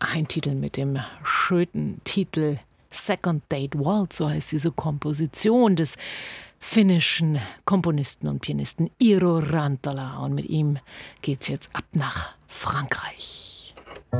Ein Titel mit dem schönen Titel Second Date Waltz, so heißt diese Komposition des finnischen Komponisten und Pianisten Iiro Rantala. Und mit ihm geht's jetzt ab nach Frankreich.